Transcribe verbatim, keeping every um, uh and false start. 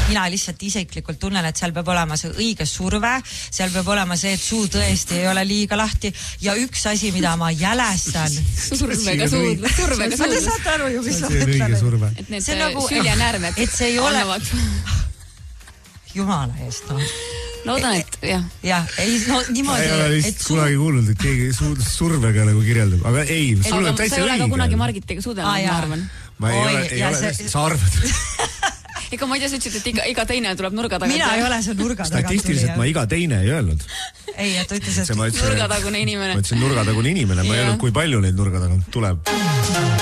mina lihtsalt isiklikult tunnen, et seal peab olema see õige surve, seal peab olema see, et suu tõesti ei ole liiga lahti ja üks asi, mida ma jälestan survega suud, survega suud. Te saate aru ju, mis ma see on õige surve. Et need süljanärmed et see ei ole annavad. Jumala eest, no. Loodan, et jah. Jah, ei, no niimoodi. Ei ole lihtsalt su... kunagi kuulnud, et keegi su- survega nagu kirjeldab. Aga ei, sul on täitsa õige. Sa ei ole ka kunagi Margitiga suudelnud, ma arvan. Ma ei Oi, ole, ei ole, see... sa arvad. Ega ma ei tea, sa ütlesid, et iga, iga teine tuleb nurga tagant. Mina ei ole see nurga tagant. Statistiliselt ma iga teine ei öelnud. Ei, et ütles, et nurgatagune inimene. Ma ütlesin nurgatagune inimene, ma ei öelnud, kui palju neid nurga tagant tuleb.